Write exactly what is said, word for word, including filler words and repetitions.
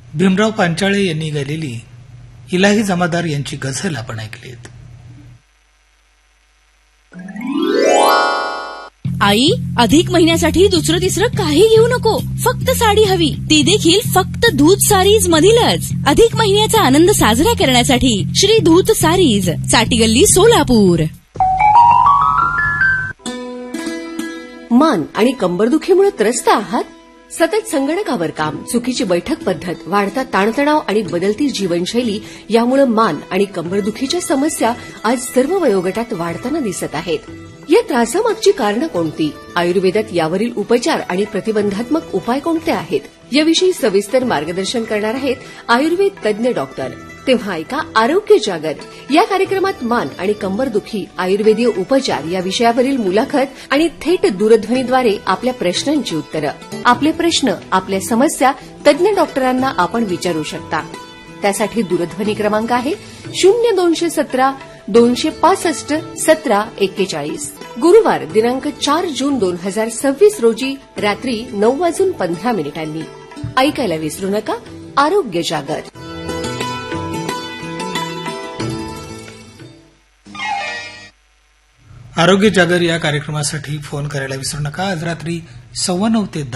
भीमराव पांचाळे यांनी गायलेली इलाही जमादार यांची गझल आपण ऐकलीत. आई, अधिक महिन्यासाठी दुसरं तिसरं काही घेऊ नको, फक्त साडी हवी, ती देखील फक्त धूत सारीज मधीलच. अधिक महिन्याचा आनंद साजरा करण्यासाठी श्री धूत सारीज, चाटीगल्ली, सोलापूर. मान आणि कंबरदुखीमुळे त्रस्त आहात? सतत संगणकावर काम, चुकीची बैठक पद्धत, वाढता ताणतणाव आणि बदलती जीवनशैली यामुळे मान आणि कंबरदुखीच्या समस्या आज सर्व वयोगटात वाढताना दिसत आहेत. या त्रासामागची कारणं कोणती? आयुर्वेदात यावरील उपचार आणि प्रतिबंधात्मक उपाय कोणते आहेत? याविषयी सविस्तर मार्गदर्शन करणार आहेत आयुर्वेद तज्ञ डॉक्टर. तेव्हा ऐका आरोग्य जागर या कार्यक्रमात मान आणि कंबरदुखी, आयुर्वेदीय उपचार या विषयावरील मुलाखत आणि थेट दूरध्वनीद्वारे आपल्या प्रश्नांची उत्तरं. आपले प्रश्न, आपल्या समस्या तज्ञ डॉक्टरांना आपण विचारू शकता. त्यासाठी दूरध्वनी क्रमांक आहे शून्य दोनशे सतरा दोनशे पासष्ट सतरा एक्केचाळीस. गुरुवार दिनांक चार जून दोन हजार सव्वीस रोजी रात्री नऊ वाजून पंधरा मिनिटांनी. ऐकायला विसरू नका आरोग्य जागर. आरोग्य जागर या कार्यक्रमासाठी फोन करायला विसरू नका. आज रात्री सव्वा नऊ ते